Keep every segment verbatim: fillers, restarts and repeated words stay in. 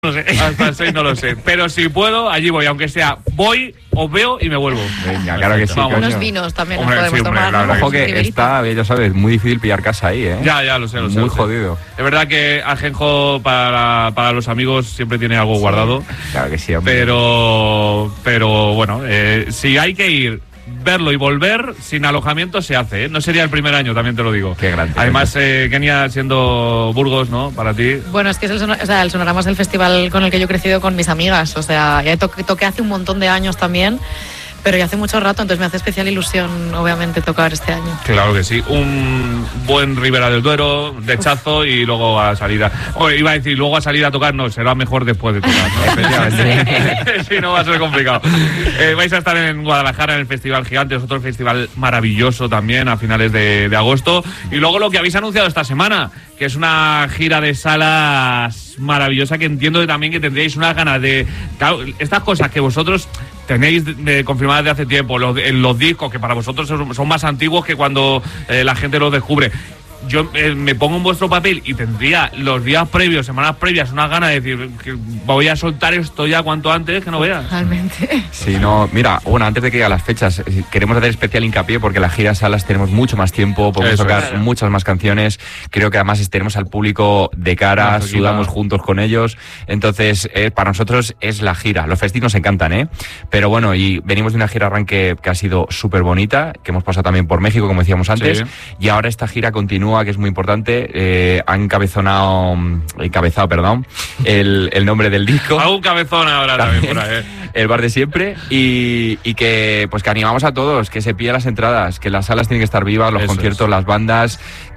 No sé, hasta el seis no lo sé. Pero si puedo, allí voy. Aunque sea, voy, os veo y me vuelvo. Venga, claro que sí. Vamos. Unos vinos también Hombre, nos podemos sí, hombre, tomar. la ¿no? Ojo que está, ya sabes, muy difícil pillar casa ahí, ¿eh? Ya, ya, lo sé, lo sé. Muy lo sé. jodido. Es verdad que Ajenjo para, para los amigos siempre tiene algo Sí. guardado. Claro que sí, hombre. Pero, pero bueno, eh, si hay que ir, verlo y volver, sin alojamiento se hace, ¿eh? No sería el primer año, también te lo digo. Qué grande. Además, eh, Kenia siendo Burgos, ¿no? Para ti. Bueno, es que es el, sonor, o sea, el Sonorama es el festival con el que yo he crecido con mis amigas. O sea, ya toqué, toqué hace un montón de años también, pero ya hace mucho rato, entonces me hace especial ilusión, obviamente, tocar este año. Claro que sí. Un buen Ribera del Duero, de Chazo y luego a salida. O iba a decir, luego a salir a tocar, no, será mejor después de tocar, ¿no? Efectivamente. Sí, no va a ser complicado. Eh, vais a estar en Guadalajara en el Festival Gigante, es otro festival maravilloso también a finales de, de agosto. Y luego lo que habéis anunciado esta semana, que es una gira de salas maravillosa, que entiendo que también que tendríais unas ganas de... Claro, estas cosas que vosotros tenéis eh, confirmadas de hace tiempo, los, en los discos, que para vosotros son, son más antiguos que cuando eh, la gente los descubre. Yo eh, me pongo en vuestro papel y tendría los días previos, semanas previas, una gana de decir que voy a soltar esto ya cuanto antes, que no veas. Realmente. Sí, no, mira, bueno, antes de que lleguen las fechas, queremos hacer especial hincapié porque la gira salas tenemos mucho más tiempo, podemos Eso tocar es. muchas más canciones, creo que además tenemos al público de cara, Más cerquita. sudamos juntos con ellos, entonces eh, para nosotros es la gira, los festivos nos encantan, ¿eh? Pero bueno, y venimos de una gira arranque que ha sido súper bonita, que hemos pasado también por México, como decíamos antes, Sí. y ahora esta gira continúa, que es muy importante, eh, han encabezonado, encabezado, perdón, el, el nombre del disco. Hago un cabezón ahora también, También. por ahí. El bar de siempre y, y que pues que animamos a todos, que se pillen las entradas, que las salas tienen que estar vivas, los Eso conciertos, es. las bandas,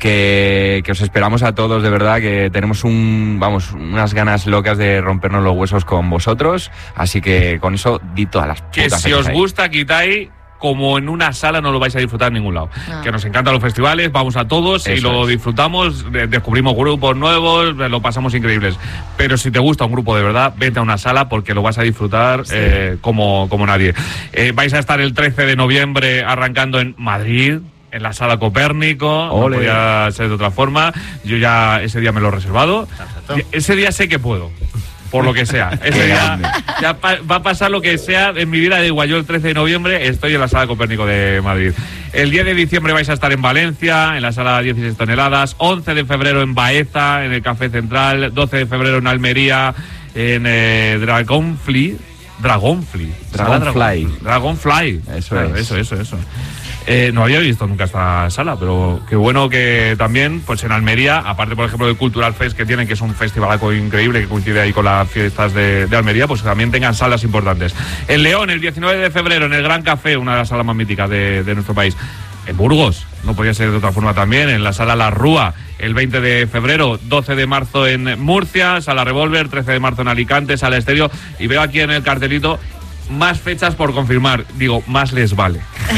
que, que os esperamos a todos, de verdad, que tenemos un vamos unas ganas locas de rompernos los huesos con vosotros, así que con eso di todas las Que putas si fechas os ahí. gusta, quitáis, como en una sala no lo vais a disfrutar en ningún lado. No. Que nos encantan los festivales, vamos a todos y Eso lo es. disfrutamos, de- descubrimos grupos nuevos, lo pasamos increíbles. Pero si te gusta un grupo de verdad, vete a una sala porque lo vas a disfrutar Sí. eh, como, como nadie. Eh, vais a estar el trece de noviembre arrancando en Madrid, en la Sala Copérnico. Ole. No podía ser de otra forma. Yo ya ese día me lo he reservado. Ese día sé que puedo. Por lo que sea. Ese día ya pa- va a pasar lo que sea en mi vida, da igual. Yo el trece de noviembre estoy en la Sala Copérnico de Madrid. El diez de diciembre vais a estar en Valencia, en la Sala dieciséis toneladas. once de febrero en Baeza, en el Café Central. doce de febrero en Almería, en eh, Dragonfly. Dragonfly. Sala Dragonfly. Dragon- Dragonfly. Eso Claro, es. Eso, eso, eso. Eh, no había visto nunca esta sala, pero qué bueno que también, pues en Almería, aparte por ejemplo del Cultural Fest que tienen, que es un festivalaco increíble que coincide ahí con las fiestas de, de Almería, pues también tengan salas importantes. En León, el diecinueve de febrero, en el Gran Café, una de las salas más míticas de, de nuestro país. En Burgos, no podía ser de otra forma también, en la Sala La Rúa, el veinte de febrero, doce de marzo en Murcia, Sala Revolver, trece de marzo en Alicante, Sala Estéreo, y veo aquí en el cartelito más fechas por confirmar. Digo, más les vale.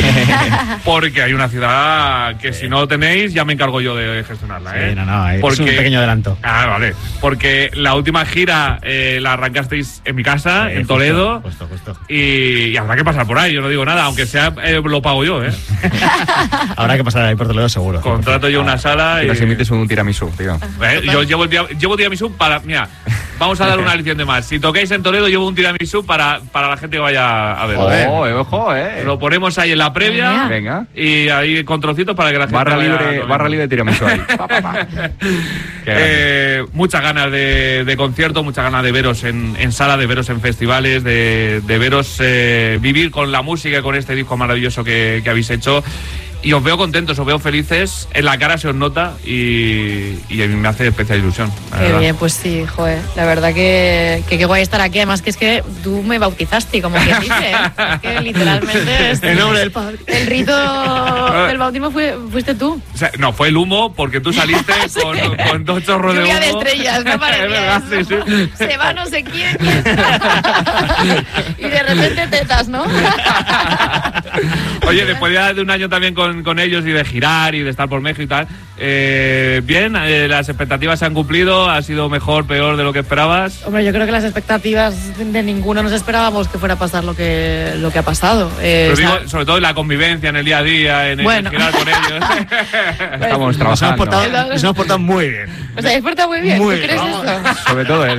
Porque hay una ciudad que si no lo tenéis, ya me encargo yo de gestionarla, ¿eh? Sí, no, no, es Porque- un pequeño adelanto. Ah, vale. Porque la última gira eh, la arrancasteis en mi casa, Sí, en Toledo. Justo, justo, justo. Y, y habrá que pasar por ahí, yo no digo nada, aunque sea eh, lo pago yo, ¿eh? Habrá que pasar ahí por Toledo seguro. Contrato yo una sala Que y... nos invites un tiramisú, tío. Eh, yo llevo el tira- llevo tiramisú para... Mira, vamos a dar una lección de más. Si tocáis en Toledo, llevo un tiramisú para, para la gente que vaya a ver. Joder. Ojo, eh, ojo, eh. Lo ponemos ahí en la previa Venga. y ahí con trocitos para que la gente Barra vaya libre, comiendo. barra libre de tiramisú ahí. Pa, pa, pa. Qué grande. Eh, muchas ganas de, de concierto, muchas ganas de veros en, en sala, de veros en festivales, de, de veros eh, vivir con la música, con este disco maravilloso que, que habéis hecho. Y os veo contentos, os veo felices, en la cara se os nota y, y a mí me hace especial ilusión. la Qué verdad. bien, pues sí, joder. La verdad que, que qué guay estar aquí. Además que es que tú me bautizaste, como quien dice. Es que literalmente es En nombre del Padre. el rito del bautismo fue, fuiste tú. O sea, no, fue el humo porque tú saliste con, con dos chorros de humo. Lluvia de estrellas, no parecía. Es verdad, sí, sí. Se va no sé quién. quién y de repente tetas, ¿no? Oye, después ya de un año también con con, con ellos y de girar y de estar por México y tal. Eh, bien, eh, las expectativas se han cumplido, ha sido mejor, peor de lo que esperabas. Hombre, yo creo que las expectativas de ninguno nos esperábamos que fuera a pasar lo que, lo que ha pasado. Eh, Pero o sea, digo, sobre todo en la convivencia, en el día a día, en el Bueno. girar con ellos. Estamos Nos hemos, trabajando. portado, nos hemos portado muy bien. o sea, ¿es portado muy bien? Muy ¿Tú crees bien. eso? Sobre todo él.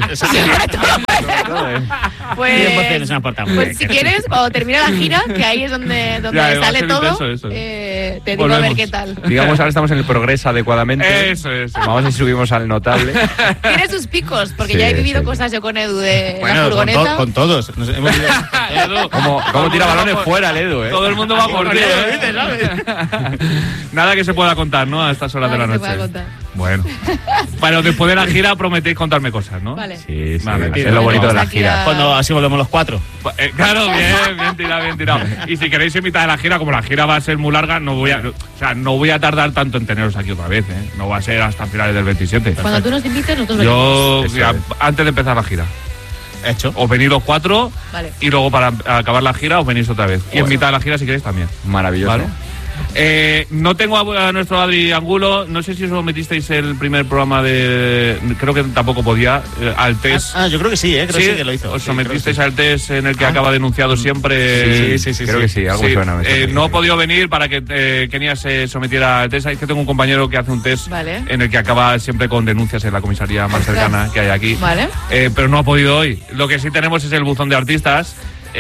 Pues, cien por cien nos hemos portado muy pues bien. si quieres, cuando termine la gira, que ahí es donde, donde Ya, va a sale ser todo, intenso eso. eh, te digo a ver Volvemos. qué tal. Digamos, ahora estamos en el progreso adecuadamente. Eso es. Vamos a ver si subimos al notable. Tiene sus picos, porque Sí, ya he vivido sí. cosas yo con Edu de la Bueno, con, furgoneta. to- con todos. Nos hemos ido- Edu, ¿Cómo, cómo tira balones fuera el Edu, eh? Todo el mundo va por ti. ¿eh? Nada que se pueda contar, ¿no? A estas horas Nada de la que se noche. pueda contar. Bueno. Pero después de la gira prometéis contarme cosas, ¿no? Vale. Sí, sí, Vale, es lo bonito de la Vamos aquí gira. a- Cuando así volvemos los cuatro. Eh, claro, bien, bien tirado, bien tirado. Y si queréis invitar a la gira, como la gira va a ser muy larga, no voy a, o sea, no voy a tardar tanto en teneros aquí otra vez, ¿eh? No va a ser hasta finales del veintisiete. Cuando tú nos invites, nosotros venimos. Yo, Eso mira, es. antes de empezar la gira, Hecho. os venís los cuatro Vale. y luego para acabar la gira os venís otra vez. Y en mitad de la gira si queréis también. Maravilloso. ¿Vale? Eh, no tengo a, a nuestro Adri Angulo, no sé si os metisteis el primer programa de... Creo que tampoco podía, eh, al test. Ah, yo creo que sí, ¿eh? Creo Sí, que sí que lo hizo. os Sí, creo que sometisteis sí. al test en el que Ah. acaba denunciado siempre. Sí, sí, sí, Creo sí. que sí, algo Sí, me suena. me eh, suena, no sí. he podido venir para que eh, Kenia se sometiera al test. Es que tengo un compañero que hace un test Vale. en el que acaba siempre con denuncias en la comisaría más Ostras. cercana que hay aquí. Vale. Eh, pero no ha podido hoy. Lo que sí tenemos es el buzón de artistas,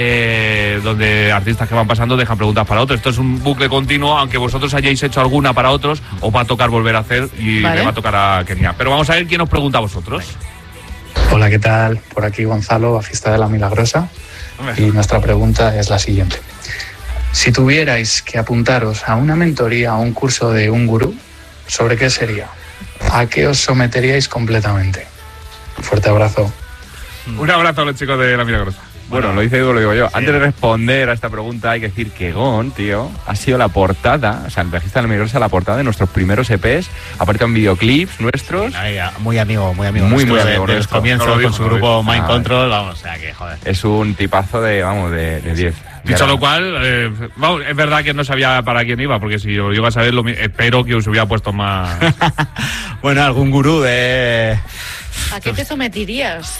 eh, donde artistas que van pasando dejan preguntas para otros. Esto es un bucle continuo, aunque vosotros hayáis hecho alguna para otros, os va a tocar volver a hacer y Vale. le va a tocar a Kenia. Pero vamos a ver quién os pregunta a vosotros. Hola, ¿qué tal? Por aquí Gonzalo, bajista de La Milagrosa. Y nuestra pregunta es la siguiente. Si tuvierais que apuntaros a una mentoría o un curso de un gurú, ¿sobre qué sería? ¿A qué os someteríais completamente? Un fuerte abrazo. Un abrazo a los chicos de La Milagrosa. Bueno, lo dice Edu, lo digo yo. Antes de responder a esta pregunta hay que decir que Gon, tío, ha sido la portada, o sea, el bajista de La Milagrosa, la portada de nuestros primeros E Pes, aparte en videoclips nuestros. Ay, muy amigo, muy amigo. Muy, nuestro, muy de- amigo de, los nuestro. comienzos No lo dijo, con su no lo grupo dijo. Mind Ah, Control. Vamos, o sea que joder. Es un tipazo de, vamos, de diez. Dicho lo cual, eh, vamos, es verdad que no sabía para quién iba, porque si yo iba a saber, lo, mi- espero que os hubiera puesto más. Bueno, algún gurú de... ¿A qué te sometirías?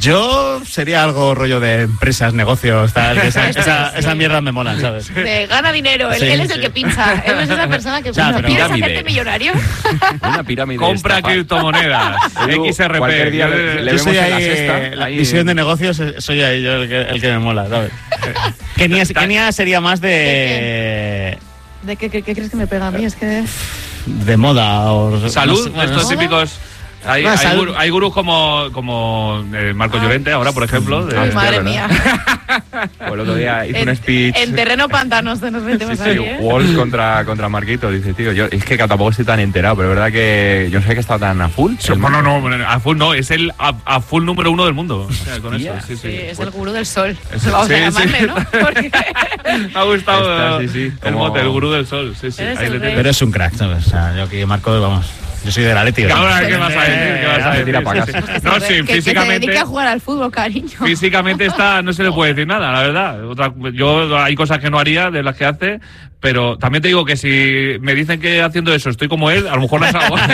Yo sería algo rollo de empresas, negocios, tal. que Esa, Esto esa, sí. esa mierda me mola, ¿sabes? De gana dinero. Él, Sí, él es sí. el que pincha. Él es esa persona que O sea, pincha. pero- ¿Quieres Pirámide. hacerte millonario? Una pirámide. Compra estafa. criptomonedas. Edu, X R cualquier P. día le- le Yo vemos soy en la ahí, sexta, eh, la ahí visión en- de negocios, eh, soy ahí yo el que, el que me mola, ¿sabes? Kenia, Kenia sería más de... ¿De qué, qué, qué crees que me pega a mí? Es que... de moda o... Salud, no sé, bueno, estos no sé. típicos. Hay, No, hay, salud. gurú- hay gurús como, como eh, Marco Llorente, ahora, por ejemplo. de- Ay, hostia, madre ¿verdad? mía. Pues el otro día hizo En, un speech. en terreno pantanoso nos metemos Sí, aquí, sí, ¿eh? Walls contra, contra Marquito, dice, tío, yo es que tampoco estoy tan enterado, pero es verdad que yo no sé que estaba tan a full. Sí, no, no, no, a full no, es el a, a full número uno del mundo. O sea, con Hostia. eso, sí, sí. Sí, es el gurú del sol. Eso- Vamos sí, a llamarle, sí. ¿no? Porque... Me ha gustado Está, sí, sí, el como- mote, el gurú del sol. Sí, sí. Eres Ahí el le rey. tienes. Pero es un crack, ¿sabes? O sea, yo aquí Marco, vamos... Yo soy de la Leti. ¿no? Ahora, ¿qué vas a decir? ¿Qué vas a Se decir? tira pa' Sí, casa. sí. que se No, ve- sí, que- que se físicamente. dedique a jugar al fútbol, cariño. Físicamente está, no se le puede decir nada, la verdad. Otra, yo hay cosas que no haría de las que hace, pero también te digo que si me dicen que haciendo eso estoy como él, a lo mejor no es algo.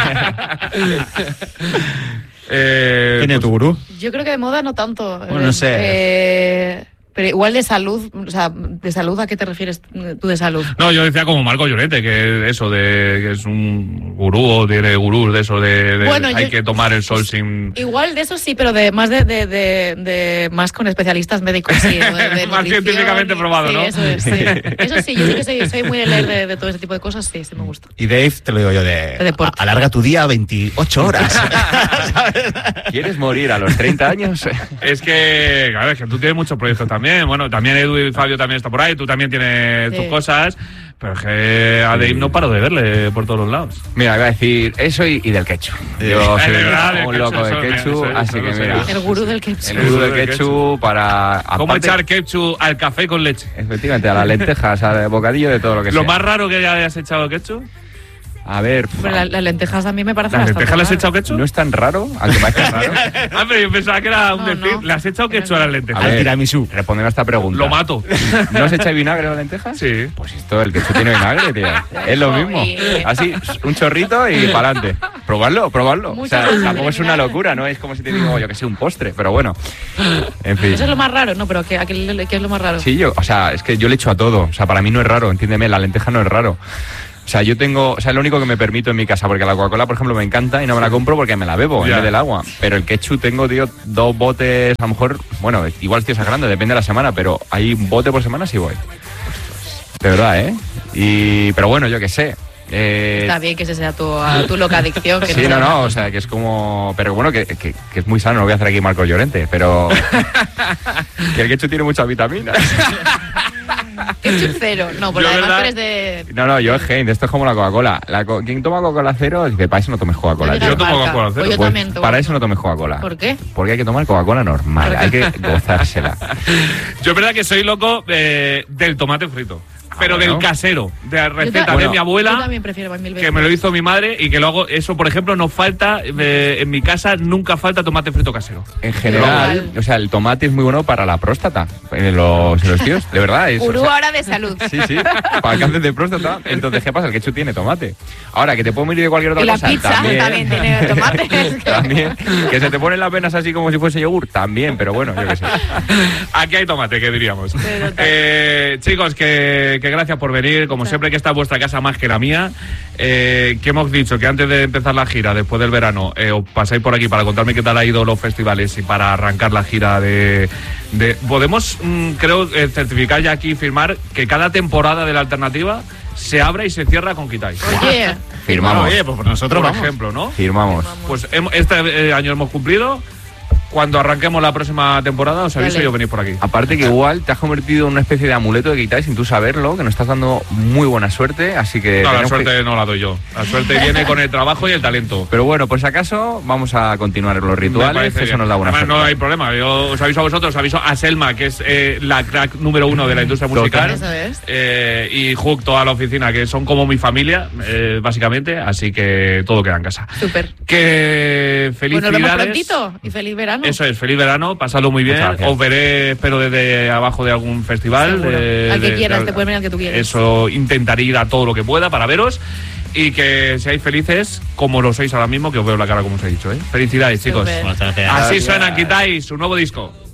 eh, ¿Quién es tu gurú? Yo creo que de moda no tanto. Bueno, no sé. Eh, pero igual de salud, o sea, ¿de salud a qué te refieres tú de salud? No, yo decía como Marco Llorente, que eso de que es un gurú o tiene gurús de eso de, de Bueno, hay yo- que tomar el sol sin... Igual de eso sí, pero de más de, de, de, de- más con especialistas médicos, sí. o de- de Más nutrición científicamente y- probado, sí, ¿no? Eso es, sí. Eso sí, yo sí que soy, soy muy de leer de, de todo ese tipo de cosas, sí, sí me gusta. Y Dave, te lo digo yo, de... De deporte. a- alarga tu día a veintiocho horas. ¿Quieres morir a los treinta años? Es que, claro, es que tú tienes muchos proyectos también. Bueno, también Edu y Fabio también está por ahí, tú también tienes Sí. tus cosas, pero es que a Dave no paro de verle por todos los lados. Mira, iba a decir eso y, y del ketchup. Yo Es soy verdad, del un ketchup, loco de eso, ketchup, eso, eso, así que eso, mira. eso. El gurú del ketchup. El gurú del de ketchup para... ¿Cómo aparte- echar ketchup al café con leche? Efectivamente, a las lentejas, al bocadillo, de todo lo que Lo sea. más raro que hayas echado ketchup. A ver... Pero la- las lentejas a mí me parecen ¿Las bastante lentejas las has echado raras. ketchup? No es tan raro, aunque parezca raro. Ah, pero yo pensaba que era un No, decir. no. ¿Le has echado ketchup a las A lentejas? Al ver, tiramisú. respondeme a esta pregunta. Lo mato. ¿No os echáis vinagre a las lentejas? Sí. Pues esto, el ketchup tiene vinagre, tío. Es lo mismo. Joder. Así, un chorrito y para adelante. Probarlo, probarlo. Mucho O sea, vinagre, tampoco es una vinagre. locura, ¿no? Es como si te digo, yo que sé, un postre, pero bueno. En fin. Eso es lo más raro, ¿no? Pero ¿qué, a qué- qué es lo más raro? Sí, yo, o sea, es que yo le echo a todo. O sea, para mí no es raro, entiéndeme, la lenteja no es raro. O sea, yo tengo, o sea, es lo único que me permito en mi casa, porque la Coca-Cola, por ejemplo, me encanta y no me la compro porque me la bebo en Ya. vez del agua. Pero el ketchup tengo, tío, dos botes, a lo mejor, bueno, igual estoy exagerando, depende de la semana, pero hay un bote por semana sí voy. De verdad, ¿eh? Y, pero bueno, yo qué sé. Eh, Está bien que ese sea tu, a- tu loca adicción. Que Sí, no, sea- no, o sea, que es como... Pero bueno, que, que, que es muy sano, no voy a hacer aquí Marcos Llorente, pero... que el ketchup tiene muchas vitaminas. Ketchup cero. No, porque Yo, además ¿verdad? tú eres de... No, no, yo es Heinz, esto es como la Coca-Cola. La co- Quien toma Coca-Cola cero dice, para eso no tomes Coca-Cola. Yo tío". Yo tomo marca. Coca-Cola cero. Pues yo Pues también tomo. para eso no tomes Coca-Cola. ¿Por qué? Porque hay que tomar Coca-Cola normal, ¿Por hay qué? que gozársela. Yo es verdad que soy loco eh, del tomate frito. Pero bueno. del casero, de la Yo receta ta- de Bueno, mi Yo abuela, también prefiero mil veces. que me lo hizo mi madre y que lo hago. Eso, por ejemplo, no falta. eh, en mi casa nunca falta tomate frito casero. En general, Igual. o sea, el tomate es muy bueno para la próstata. En los, en los tíos, de verdad. Es, o Gurú sea, ahora de salud. Sí, sí, para el cáncer de próstata. Entonces, ¿qué pasa? El ketchup tiene tomate. Ahora, que te puedo morir de cualquier otra Y la cosa. pizza también, también tiene tomate. También. Que se te ponen las venas así como si fuese yogur. También, pero bueno, yo qué sé. Aquí hay tomate, que diríamos. Pero tal. Eh, chicos, que, que gracias por venir. Como siempre, que esta es vuestra casa más que la mía. Eh, que hemos dicho que antes de empezar la gira, después del verano, eh, os pasáis por aquí para contarme qué tal ha ido los festivales y para arrancar la gira de... de podemos, mm, creo, eh, certificar ya aquí y firmar que cada temporada de la alternativa se abre y se cierra con Quitáis. Oye, Firmamos. Oye, pues por nosotros Por vamos. ejemplo, ¿no? Firmamos. Pues hemos- este eh, año hemos cumplido. Cuando arranquemos la próxima temporada, os aviso Vale. y os venís por aquí. Aparte que igual te has convertido en una especie de amuleto de quitáis sin tú saberlo, que nos estás dando muy buena suerte, así que... No, la tenemos suerte que- no la doy yo. La suerte viene con el trabajo y el talento. Pero bueno, por si acaso, vamos a continuar los Me rituales, parece eso bien. nos da buena Además, suerte. no hay problema. Yo os aviso a vosotros, os aviso a Selma, que es eh, la crack número uno de la industria musical. Eso es. Eh, y Hook, toda la oficina, que son como mi familia, eh, básicamente. Así que todo queda en casa. súper. Que Pues nos felicidades. vemos prontito y feliz verano. Eso es, feliz verano, pasadlo muy bien. Muchas gracias. Os veré, espero, desde abajo de algún festival. Seguro. eh, Al que de- quieras, de- te puedes venir al que tú quieras. Eso, intentaré ir a todo lo que pueda para veros y que seáis felices como lo sois ahora mismo, que os veo la cara como os he dicho. ¿eh? Felicidades, chicos. Súper. Muchas gracias. Así Gracias. suena Quitáis, su nuevo disco.